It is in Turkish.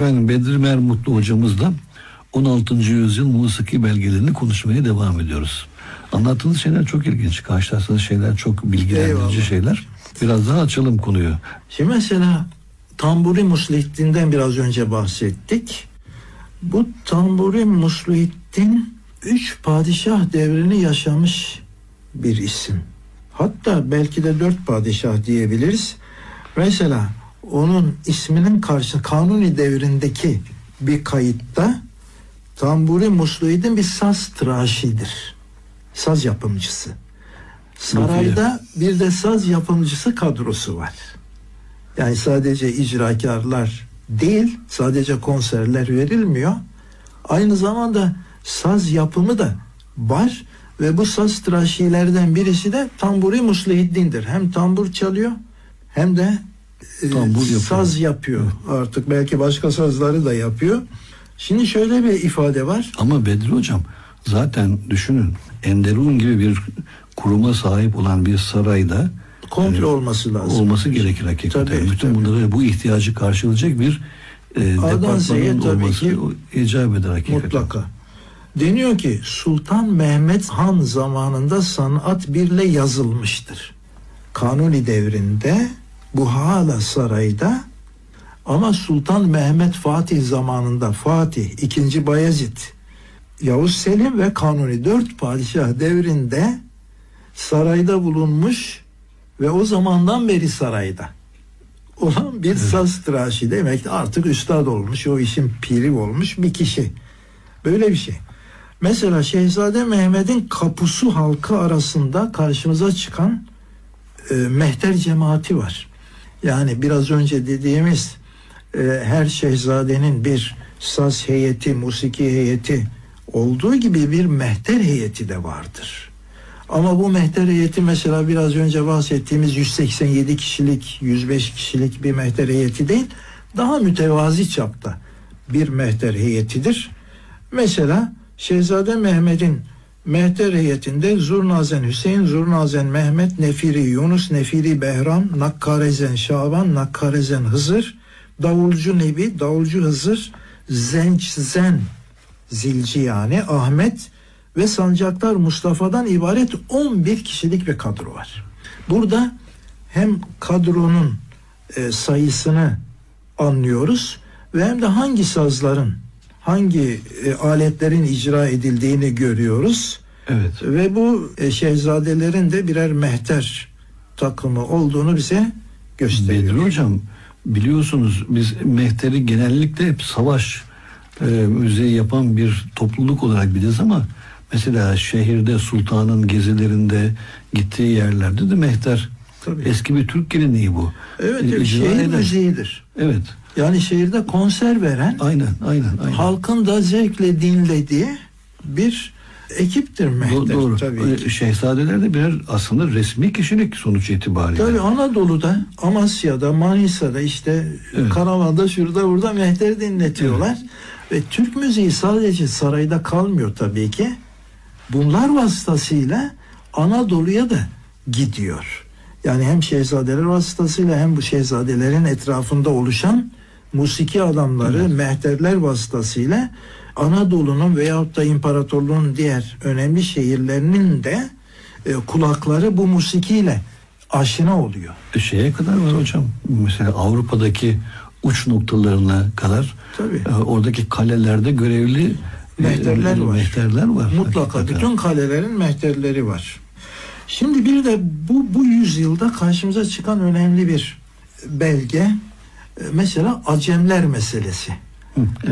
Efendim Bedri Mermutlu hocamızla 16. yüzyıl musiki belgelerini konuşmaya devam ediyoruz. Anlattığınız şeyler çok ilginç. Karşılaştığınız şeyler çok bilgilendirici Eyvallah. şeyler. Biraz daha açalım konuyu. Şimdi mesela Tamburi Muslihiddin'den biraz önce bahsettik. Bu Tamburi Muslihiddin 3 padişah devrini yaşamış bir isim. Hatta belki de 4 padişah diyebiliriz. Mesela onun isminin karşı Kanuni devrindeki bir kayıtta Tamburi Muslihiddin bir saz tıraşidir. Saz yapımcısı. Sarayda bir de saz yapımcısı kadrosu var. Yani sadece icrakarlar değil, sadece konserler verilmiyor. Aynı zamanda saz yapımı da var ve bu saz tıraşilerden birisi de Tamburi Muslihiddin'dir. Hem tambur çalıyor hem de saz yapıyor. Artık belki başka sazları da yapıyor. Şimdi şöyle bir ifade var. Ama Bedri hocam zaten düşünün, Enderun gibi bir kuruma sahip olan bir sarayda komple olması lazım. Olması gerekir hakikaten. Tabii, bütün bunları, bu ihtiyacı karşılayacak bir departmanın olması icap eder hakikaten. Mutlaka. Deniyor ki Sultan Mehmet Han zamanında sanat birle yazılmıştır. Kanuni devrinde bu hala sarayda, ama Sultan Mehmet Fatih zamanında Fatih, 2. Bayezid, Yavuz Selim ve Kanuni 4 padişah devrinde sarayda bulunmuş ve o zamandan beri sarayda olan bir saz tıraşı, demek artık üstad olmuş, o işin piri olmuş bir kişi. Böyle bir şey. Mesela Şehzade Mehmet'in Kapusu halkı arasında karşımıza çıkan mehter cemaati var. Yani biraz önce dediğimiz her şehzadenin bir saz heyeti, musiki heyeti olduğu gibi bir mehter heyeti de vardır. Ama bu mehter heyeti mesela biraz önce bahsettiğimiz 187 kişilik, 105 kişilik bir mehter heyeti değil, daha mütevazi çapta bir mehter heyetidir. Mesela Şehzade Mehmet'in mehter heyetinde Zurnazen Hüseyin, Zurnazen Mehmet, Nefiri Yunus, Nefiri Behram, Nakkarezen Şaban, Nakkarezen Hızır, Davulcu Nebi, Davulcu Hızır, Zençzen Zilci yani Ahmet ve Sancaktar Mustafa'dan ibaret 11 kişilik bir kadro var. Burada hem kadronun sayısını anlıyoruz ve hem de hangi sazların, hangi aletlerin icra edildiğini görüyoruz. Evet. Ve bu şehzadelerin de birer mehter takımı olduğunu bize gösteriyor. Bedri hocam, biliyorsunuz biz mehteri genellikle hep savaş müziği yapan bir topluluk olarak biliriz, ama mesela şehirde sultanın gezilerinde gittiği yerlerde de mehter. Tabii. Eski bir Türk geleneği bu. Evet, şehir müziğidir. Evet. Yani şehirde konser veren, aynen. halkın da zevkle dinlediği bir ekiptir mehter. Doğru. Tabii. Şehzadeler de birer aslında resmi kişilik sonuç itibariyle. Tabii Anadolu'da, Amasya'da, Manisa'da, işte Karaman'da, şurada burada mehter dinletiyorlar. Evet. Ve Türk müziği sadece sarayda kalmıyor tabii ki. Bunlar vasıtasıyla Anadolu'ya da gidiyor. Yani hem şehzadeler vasıtasıyla hem bu şehzadelerin etrafında oluşan musiki adamları, mehterler vasıtasıyla Anadolu'nun veyahut da imparatorluğun diğer önemli şehirlerinin de kulakları bu musikiyle aşina oluyor. Şeye kadar var hocam. Mesela Avrupa'daki uç noktalarına kadar oradaki kalelerde görevli mehterler var. Mutlaka hakikaten. Bütün kalelerin mehterleri var. Şimdi bir de bu yüzyılda karşımıza çıkan önemli bir belge, mesela Acemler meselesi.